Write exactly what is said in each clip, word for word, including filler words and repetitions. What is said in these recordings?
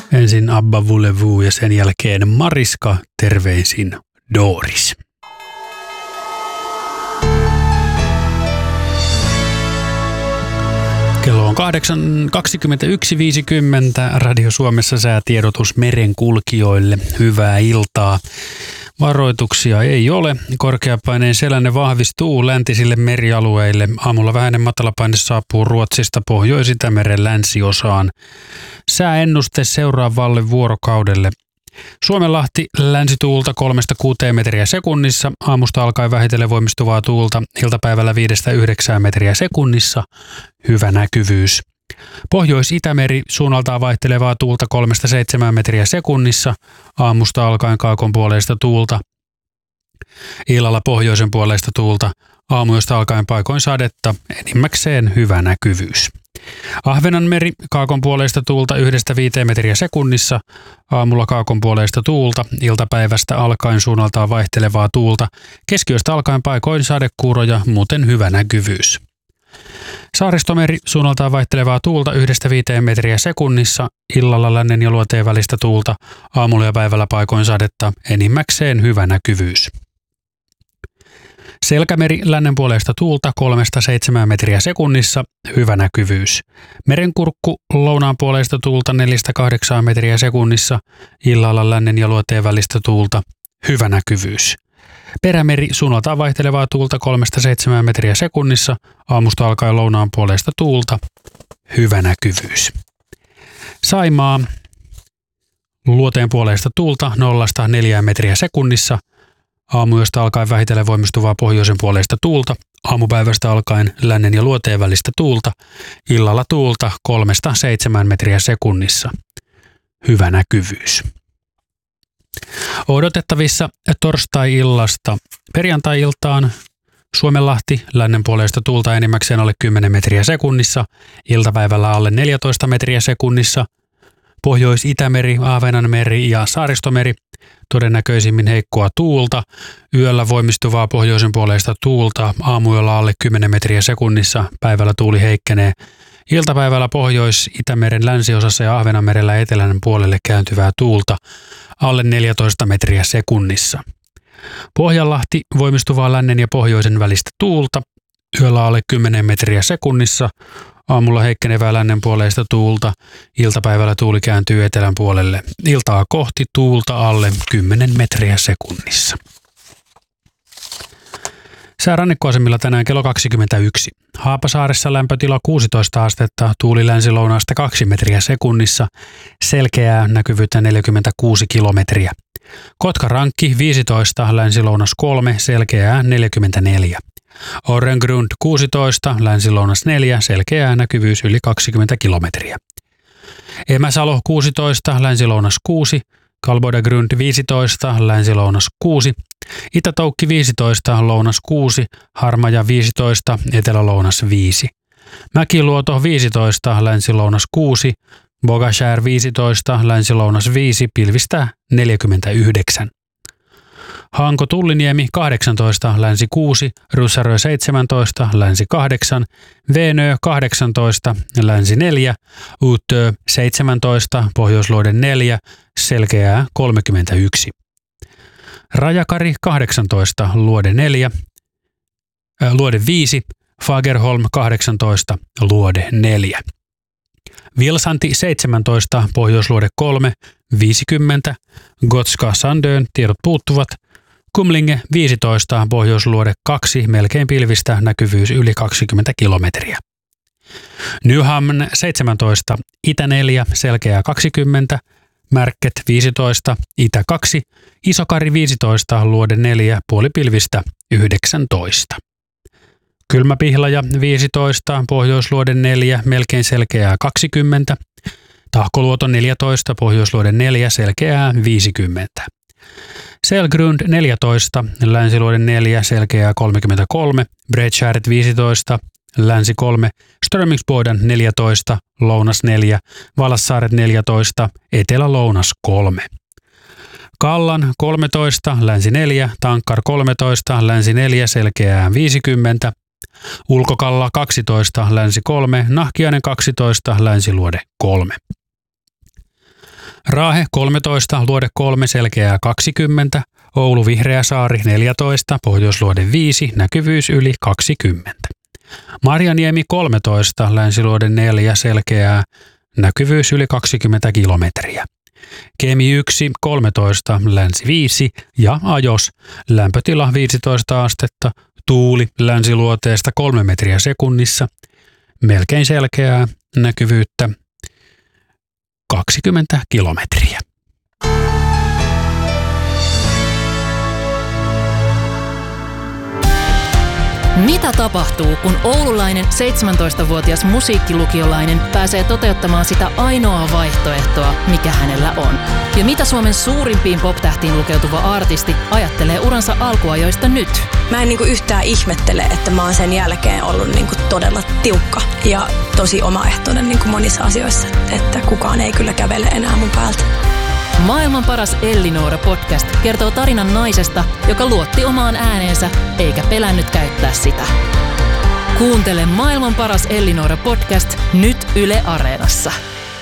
Ensin Abba Voulez-Vous ja sen jälkeen Mariska, terveisin Doris. Kello on kahdeksan kaksikymmentäyksi viisikymmentä. Radio Suomessa säätiedotus merenkulkijoille. Hyvää iltaa. Varoituksia ei ole. Korkeapaineen selänne vahvistuu läntisille merialueille. Aamulla vähäinen matalapaine saapuu Ruotsista Pohjois-Itämeren länsiosaan. Sääennuste seuraavalle vuorokaudelle. Suomenlahti länsituulta kolmesta kuuteen metriä sekunnissa. Aamusta alkaen vähitellen voimistuvaa tuulta. Iltapäivällä viidestä yhdeksään metriä sekunnissa. Hyvä näkyvyys. Pohjois-Itämeri suunnaltaan vaihtelevaa tuulta kolmesta seitsemään metriä sekunnissa. Aamusta alkaen kaakon puoleista tuulta. Illalla pohjoisen puoleista tuulta. Aamuista alkaen paikoin sadetta. Enimmäkseen hyvä näkyvyys. Ahvenanmeri kaakon puoleista tuulta yhdestä viiteen metriä sekunnissa. Aamulla kaakon puoleista tuulta. Iltapäivästä alkaen suunnaltaan vaihtelevaa tuulta. Keskiyöstä alkaen paikoin sadekuuroja, muuten hyvä näkyvyys. Saaristomeri suunnaltaan vaihtelevaa tuulta yhdestä viiteen metriä sekunnissa. Illalla lännen ja luoteen välistä tuulta. Aamulla ja päivällä paikoin sadetta. Enimmäkseen hyvä näkyvyys. Selkämeri lännen puolesta tuulta kolmesta seitsemään metriä sekunnissa, hyvä näkyvyys. Merenkurkku lounaan puolesta tuulta neljästä kahdeksaan metriä sekunnissa, illalla lännen ja luoteen välistä tuulta, hyvä näkyvyys. Perämeri suunnaltaan vaihtelevaa tuulta kolmesta seitsemään metriä sekunnissa, aamusta alkaen lounaan puolesta tuulta, hyvä näkyvyys. Saimaa luoteen puolesta tuulta nollasta neljään metriä sekunnissa, aamuyöstä alkaen vähitellen voimistuvaa pohjoisen puoleista tuulta, aamupäivästä alkaen lännen ja luoteen välistä tuulta, illalla tuulta kolmesta seitsemään metriä sekunnissa. Hyvä näkyvyys. Odotettavissa torstai-illasta perjantai-iltaan Suomenlahti lännen puolesta tuulta enimmäkseen alle kymmenen metriä sekunnissa, iltapäivällä alle neljätoista metriä sekunnissa, Pohjois-Itämeri, Ahvenanmeri ja Saaristomeri todennäköisimmin heikkoa tuulta, yöllä voimistuvaa pohjoisen puoleista tuulta, aamuyöllä alle kymmenen metriä sekunnissa, päivällä tuuli heikkenee. Iltapäivällä Pohjois-Itämeren länsiosassa ja Ahvenanmerellä etelän puolelle kääntyvää tuulta, alle neljätoista metriä sekunnissa. Pohjanlahti voimistuvaa lännen ja pohjoisen välistä tuulta, yöllä alle kymmenen metriä sekunnissa, aamulla heikkenevää lännen puoleista tuulta, iltapäivällä tuuli kääntyy etelän puolelle. Iltaa kohti tuulta alle kymmenen metriä sekunnissa. Sää rannikkoasemilla tänään kello kaksikymmentäyksi. Haapasaaressa lämpötila kuusitoista astetta, tuuli länsi-lounaasta kaksi metriä sekunnissa, selkeää näkyvyyttä neljäkymmentäkuusi kilometriä. Kotkarankki viisitoista, länsi-lounas kolme, selkeää neljäkymmentäneljä. Orrengrund kuusitoista, länsi-lounas neljä, selkeää näkyvyys yli kaksikymmentä kilometriä. Emäsalo kuusitoista, länsi-lounas kuusi, Kalbodagrund viisitoista, länsi-lounas kuusi, Itä-Toukki viisitoista, lounas kuusi, Harmaja viisitoista, etelä-lounas viisi. Mäkiluoto viisitoista, länsi-lounas kuusi, Bogashär viisitoista, länsi-lounas viisi, pilvistä neljäkymmentäyhdeksän. Hanko Tulliniemi kahdeksantoista, länsi kuusi, Ryssärö seitsemäntoista, länsi kahdeksan, Veenö kahdeksantoista, länsi neljä, Uutö seitsemäntoista, Pohjoisluoden neljä, selkeää kolmekymmentäyksi. Rajakari kahdeksantoista, Luode neljä, äh, Luode viisi, Fagerholm kahdeksantoista, Luode neljä. Vilsanti seitsemäntoista, Pohjoisluode kolme, viisikymmentä, Gotska Sandön, tiedot puuttuvat, Kumlinge viisitoista, Pohjoisluode kaksi, melkein pilvistä, näkyvyys yli kaksikymmentä kilometriä. Nyhamn seitsemäntoista, Itä neljä, selkeää kaksikymmentä, Märket viisitoista, Itä kaksi, Isokari viisitoista, Luode neljä, puolipilvistä yhdeksäntoista. Kylmäpihlaja viisitoista, Pohjoisluode neljä, melkein selkeää kaksikymmentä, Tahkoluoto neljätoista, Pohjoisluode neljä, selkeää viisikymmentä. Selgrund neljätoista, Länsiluode neljä, selkeää kolmekymmentäkolme, Bredskäret viisitoista, Länsi kolme, Strömingsboden neljätoista, Lounas neljä, Valassaaret neljätoista, Etelä-Lounas kolme. Kallan kolmetoista, Länsi neljä, Tankkar kolmetoista, Länsi neljä, selkeää viisikymmentä, Ulkokalla kaksitoista, Länsi kolme, Nahkiainen kaksitoista, Länsiluode kolme. Raahe kolmetoista, luode kolme, selkeää kaksikymmentä, Oulu Vihreäsaari neljätoista, Pohjoisluode viisi, näkyvyys yli kaksikymmentä. Marjaniemi kolmetoista, länsiluode neljä, selkeää, näkyvyys yli kaksikymmentä kilometriä. Kemi yksi, kolmetoista, länsi viisi ja Ajos, lämpötila viisitoista astetta, tuuli länsiluoteesta kolme metriä sekunnissa, melkein selkeää, näkyvyyttä kaksikymmentä kilometriä. Mitä tapahtuu, kun oululainen seitsemäntoistavuotias musiikkilukiolainen pääsee toteuttamaan sitä ainoaa vaihtoehtoa, mikä hänellä on? Ja mitä Suomen suurimpiin pop-tähtiin lukeutuva artisti ajattelee uransa alkuajoista nyt? Mä en niinku yhtään ihmettele, että mä oon sen jälkeen ollut niinku todella tiukka ja tosi omaehtoinen niinku monissa asioissa, että kukaan ei kyllä kävele enää mun päältä. Maailman paras Ellinora-podcast kertoo tarinan naisesta, joka luotti omaan ääneensä eikä pelännyt käyttää sitä. Kuuntele Maailman paras Ellinora-podcast nyt Yle Areenassa.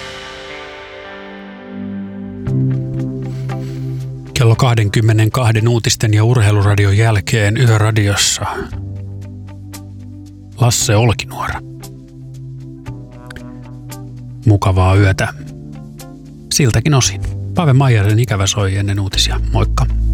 Kello kaksikymmentäkaksi uutisten ja urheiluradion jälkeen Yöradiossa Lasse Olkinuora. Mukavaa yötä siltäkin osin. Pave Maijasen ikävä soi ennen uutisia. Moikka!